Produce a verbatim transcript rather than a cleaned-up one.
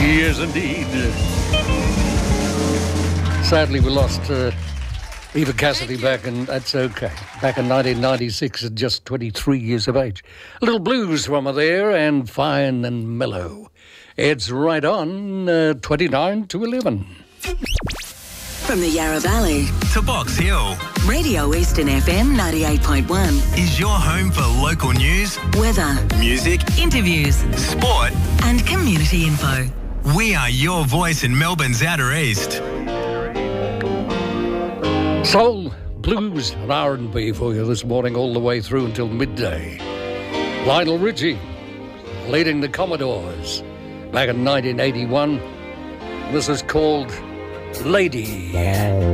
Yes, indeed. Sadly, we lost uh, Eva Cassidy back in, that's okay, back in nineteen ninety-six at just twenty-three years of age. A little blues from her there, and fine and mellow. It's right on uh, twenty-nine to eleven. From the Yarra Valley to Box Hill, Radio Eastern F M ninety-eight point one is your home for local news, weather, music, interviews, sport, and community info. We are your voice in Melbourne's Outer East. Soul, blues and R and B for you this morning all the way through until midday. Lionel Richie leading the Commodores back in nineteen eighty-one. This is called Lady.